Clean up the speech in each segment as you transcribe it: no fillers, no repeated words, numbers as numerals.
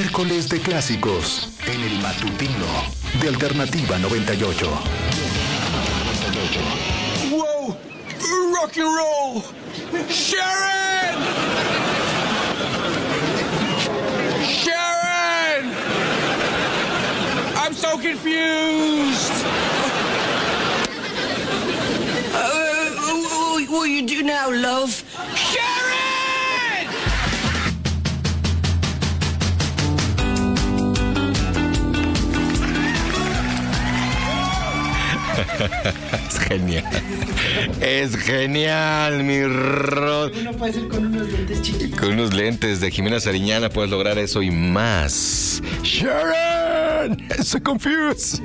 Miércoles de clásicos en el matutino de Alternativa 98. Whoa, rock and roll, Sharon! Sharon! I'm so confused. What will you do now, love? Sharon! Es genial. Es genial, mi Rod. Uno puede ser con unos lentes chiquitos. Con unos lentes de Jimena Sariñana puedes lograr eso y más. Sharon, so confused.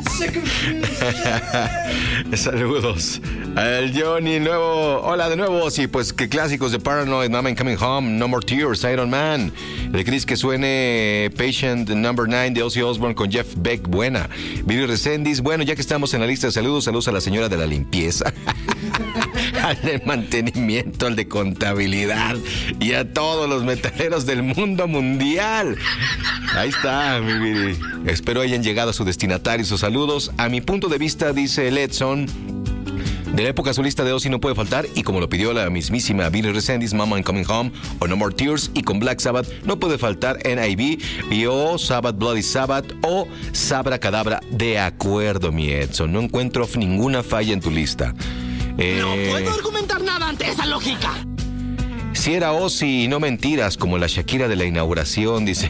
Saludos al Johnny nuevo. Hola de nuevo. Sí, pues que clásicos de Paranoid, Mama I'm Coming Home, No More Tears, Iron Man. De Chris que suene Patient Number 9 de Ozzy Osbourne con Jeff Beck. Buena. Billy Resendiz. Bueno, ya que estamos en la lista de saludos, saludos a la señora de la limpieza, al de mantenimiento, al de contabilidad y a todos los metaleros del mundo mundial. Ahí está, mi Billy. Espero hayan llegado a su destinatario sus saludos. A mi punto de vista, dice el Edson, de la época solista de Ozzy no puede faltar, y como lo pidió la mismísima Billy Resendiz, Mama I'm Coming Home o No More Tears, y con Black Sabbath no puede faltar NIB y o Sabbath Bloody Sabbath o Sabra Cadabra. De acuerdo, mi Edson, no encuentro ninguna falla en tu lista. No puedo argumentar nada ante esa lógica. Si era Ozzy y no mentiras, como la Shakira de la inauguración, dice.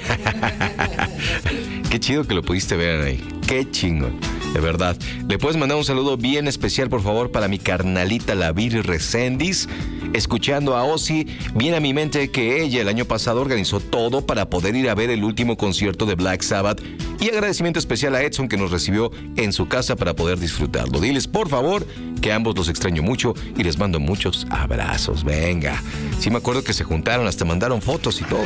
Qué chido que lo pudiste ver ahí. Qué chingón, de verdad. ¿Le puedes mandar un saludo bien especial, por favor, para mi carnalita, la Billy Resendiz? Escuchando a Ozzy, viene a mi mente que ella el año pasado organizó todo para poder ir a ver el último concierto de Black Sabbath, y agradecimiento especial a Edson, que nos recibió en su casa para poder disfrutarlo. Diles, por favor, que ambos los extraño mucho y les mando muchos abrazos. Venga. Sí me acuerdo que se juntaron, hasta mandaron fotos y todo.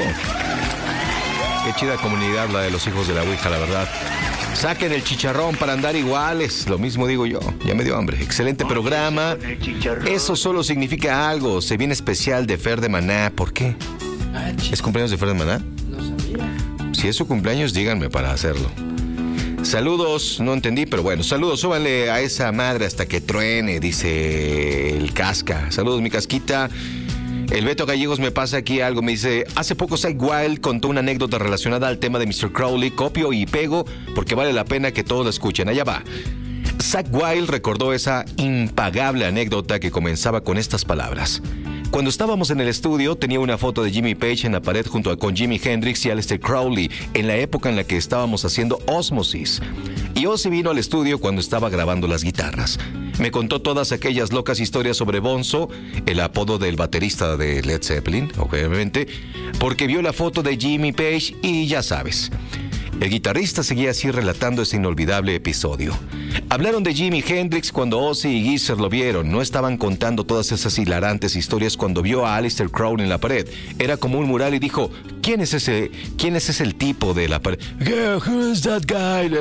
Qué chida comunidad la de los hijos de la Ouija, la verdad. Saquen el chicharrón para andar iguales. Lo mismo digo yo. Ya me dio hambre. Excelente programa. Eso solo significa algo. Se viene especial de Fer de Maná. ¿Por qué? ¿Es cumpleaños de Fer de Maná? No sabía. Si es su cumpleaños, díganme para hacerlo. Saludos, no entendí, pero bueno, saludos, súbanle a esa madre hasta que truene, dice el Casca. Saludos, mi Casquita. El Beto Gallegos me pasa aquí algo, me dice, hace poco Zakk Wylde contó una anécdota relacionada al tema de Mr. Crowley, copio y pego porque vale la pena que todos la escuchen. Allá va. Zakk Wylde recordó esa impagable anécdota que comenzaba con estas palabras. Cuando estábamos en el estudio, tenía una foto de Jimmy Page en la pared junto con Jimi Hendrix y Aleister Crowley, en la época en la que estábamos haciendo Osmosis. Y Ozzy vino al estudio cuando estaba grabando las guitarras. Me contó todas aquellas locas historias sobre Bonzo, el apodo del baterista de Led Zeppelin, obviamente, porque vio la foto de Jimmy Page y ya sabes. El guitarrista seguía así relatando ese inolvidable episodio. Hablaron de Jimi Hendrix cuando Ozzy y Geezer lo vieron. No estaban contando todas esas hilarantes historias cuando vio a Aleister Crowley en la pared. Era como un mural y dijo, ¿quién es ese el tipo de la pared? Yeah, who is that guy?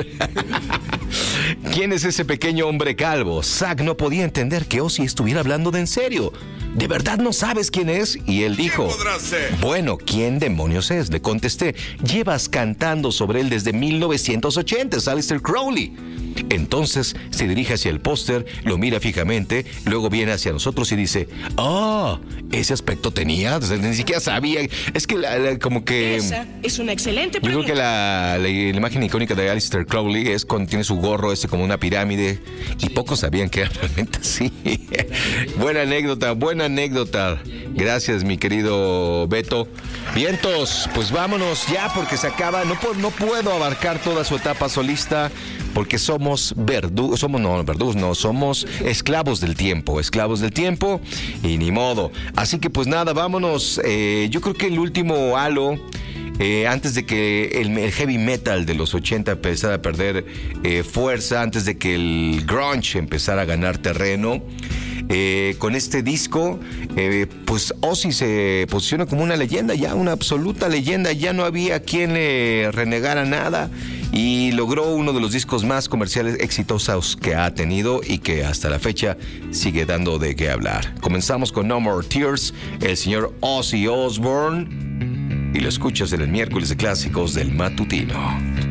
¿Quién es ese pequeño hombre calvo? Zakk no podía entender que Ozzy estuviera hablando de en serio. ¿De verdad no sabes quién es? Y él dijo, ¿quién podrá ser? Bueno, ¿quién demonios es? Le contesté, llevas cantando sobre él desde 1980, es Aleister Crowley. Entonces se dirige hacia el póster, lo mira fijamente, luego viene hacia nosotros y dice, ese aspecto tenía, o sea, ni siquiera sabía. Es que como que... Esa es una excelente Yo creo pregunta. que la imagen icónica de Aleister Crowley es cuando tiene su gorro como una pirámide, y pocos sabían que era realmente así. Buena anécdota. Gracias, mi querido Beto. Vientos, pues vámonos ya porque se acaba. No puedo abarcar toda su etapa solista porque somos esclavos del tiempo y ni modo. Así que pues nada, vámonos. Yo creo que el último halo, antes de que el heavy metal de los 80 empezara a perder fuerza, antes de que el grunge empezara a ganar terreno, con este disco, pues Ozzy se posiciona como una leyenda, ya una absoluta leyenda. Ya no había quien le renegara nada y logró uno de los discos más comerciales exitosos que ha tenido y que hasta la fecha sigue dando de qué hablar. Comenzamos con No More Tears, el señor Ozzy Osbourne. y lo escuchas en el miércoles de clásicos del matutino.